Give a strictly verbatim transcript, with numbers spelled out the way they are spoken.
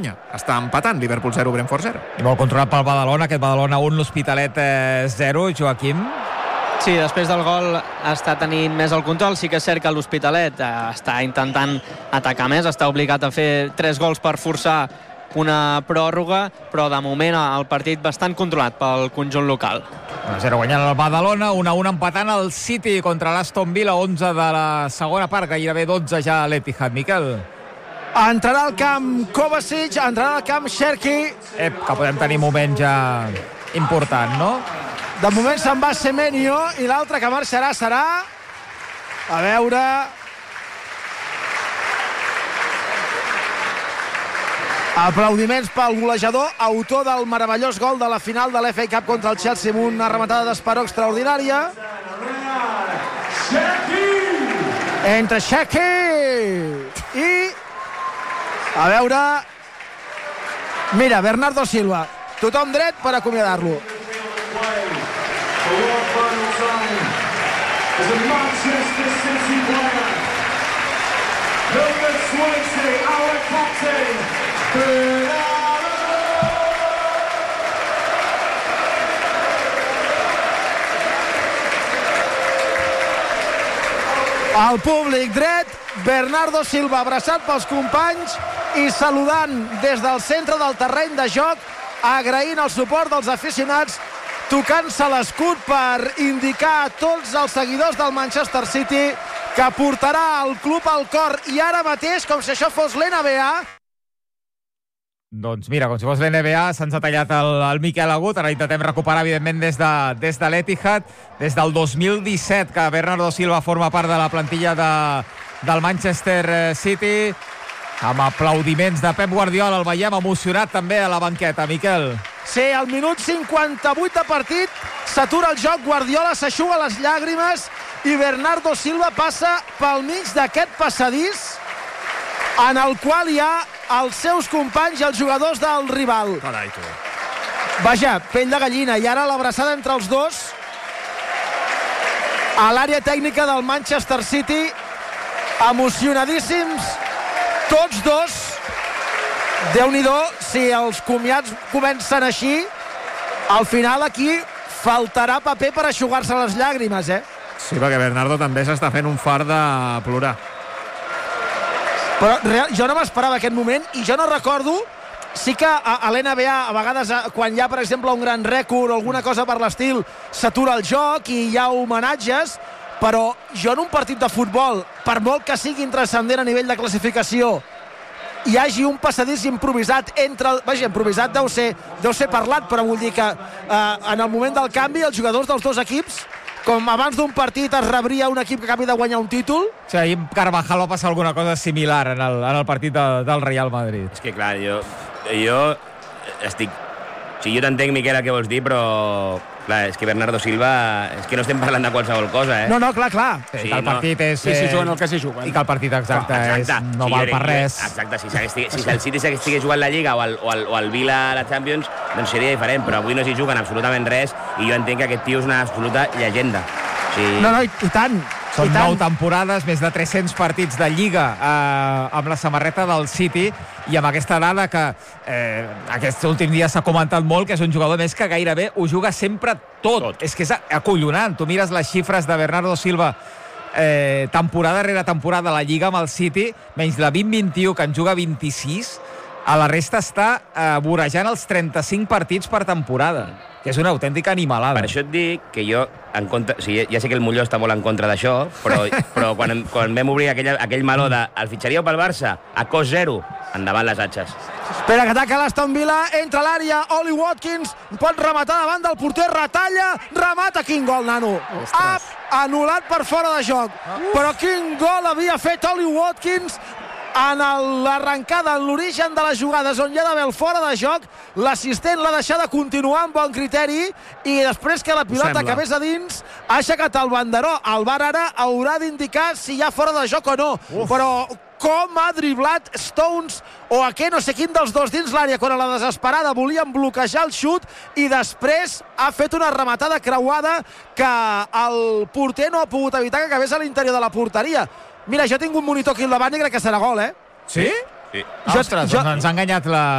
guanya. Està empatant, Liverpool zero, Brentford zero. I molt controlat pel Badalona, aquest Badalona un, l'Hospitalet zero, Joaquim. Sí, després del gol està tenint més el control. Sí que és cert que l'Hospitalet eh, està intentant atacar més, està obligat a fer tres gols per forçar una pròrroga, però de moment el partit bastant controlat pel conjunt local. un a zero guanyant el Badalona, un a un empatant el City contra l'Aston Villa, onze de la segona part, gairebé dotze ja a l'Etihad. Miquel? Entrarà al camp Kovacic, entrarà al camp Cherki. Ep, que podem tenir moment ja important, no? De moment se'n va Semenyo i l'altre que marxarà serà... A veure... Aplaudiments pel golejador, autor del meravellós gol de la final de l'F A Cup contra el Chelsea amb una rematada d'Esperó extraordinària. Entre Cherki i... A veure... Mira, Bernardo Silva. Tothom dret per acomiadar-lo. El públic dret, Bernardo Silva abraçat pels companys i saludant des del centre del terreny de joc, agraint el suport dels aficionats, tocant-se l'escut per indicar a tots els seguidors del Manchester City que portarà el club al cor, i ara mateix, com si això fos l'N B A. Doncs mira, com si fos l'N B A, se'ns ha tallat el, el Miquel Agut. Ara intentem recuperar, evidentment, des de, des de l'Etihad, des del dos mil disset, que Bernardo Silva forma part de la plantilla de, del Manchester City. Amb aplaudiments de Pep Guardiola, el veiem emocionat també a la banqueta, Miquel. Sí, al minut cinquanta-vuit de partit s'atura el joc, Guardiola s'eixuga les llàgrimes i Bernardo Silva passa pel mig d'aquest passadís en el qual hi ha els seus companys i els jugadors del rival. Carai, tu. Vaja, pell de gallina, i ara l'abraçada entre els dos a l'àrea tècnica del Manchester City, emocionadíssims tots dos. Déu-n'hi-do, si els comiats comencen així, al final aquí faltarà paper per eixugar-se les llàgrimes, eh? Sí, perquè Bernardo també s'està fent un fart de plorar. Però real, jo no m'esperava aquest moment, i jo no recordo... Sí que a, a l'N B A, a vegades, a, quan hi ha, per exemple, un gran rècord o alguna cosa per l'estil, s'atura el joc i hi ha homenatges, però jo en un partit de futbol, per molt que sigui intranscendent a nivell de classificació, hi hagi un passadís improvisat entre... El, vaja, improvisat deu ser, deu ser parlat, però vull dir que eh, en el moment del canvi, els jugadors dels dos equips, com abans d'un partit es rebria un equip que acabi de guanyar un títol... Sí, ahir amb Carvajal va passar alguna cosa similar en el, en el partit de, del Real Madrid. És que, clar, jo, jo estic... O sigui, jo t'entenc, Miquel, el que vols dir, però... Clar, és que Bernardo Silva... És que no estem parlant de qualsevol cosa, eh? No, no, clar, clar. Sí, sí, que el partit no. és... I si juguen el que s'hi juguen. I que el partit, exacte, no, exacte. És, no sí, val per res. Exacte, si, si, si el City estigués jugant la Lliga o el, o, el, o el Vila a la Champions, doncs seria diferent, però avui no s'hi juguen absolutament res i jo entenc que aquest tio és una absoluta llegenda. Sí. No, no, i, i tant. Són I tant. nou temporades, més de tres-cents partits de Lliga eh, amb la samarreta del City, i amb aquesta dada que eh, aquests últims dies s'ha comentat molt, que és un jugador més que gairebé ho juga sempre tot. tot. És que és acollonant. Tu mires les xifres de Bernardo Silva eh, temporada rere temporada a la Lliga amb el City, menys la vint vint i u, que en juga vint-i-sis, a la resta està eh, vorejant els trenta-cinc partits per temporada, que és una autèntica animalada. Per això et dic que jo, en contra, o sigui, ja sé que el Molló està molt en contra d'això, però, però quan, quan vam obrir aquell, aquell meló de el fitxaríeu pel Barça a cost zero, endavant les atxes. Espera, que ataca l'Aston Villa, entra a l'àrea, Oli Watkins, pot rematar davant del porter, retalla, remata, quin gol, nano. Ha anul·lat per fora de joc. Però quin gol havia fet Oli Watkins en l'arrencada, en l'origen de les jugades, on hi ha d'haver el fora de joc. L'assistent l'ha deixat de continuar amb bon criteri, i després que la pilota acabés a dins, ha aixecat el banderó. El V A R ara haurà d'indicar si hi ha fora de joc o no. Uf. Però com ha driblat Stones o a què, no sé quin dels dos dins l'àrea, quan a la desesperada volien bloquejar el xut, i després ha fet una rematada creuada que el porter no ha pogut evitar que acabés a l'interior de la porteria. Mira, jo tinc un monitor aquí al davant i crec que serà gol, eh? Sí? Sí. Ostres, jo, doncs ens ha enganyat la,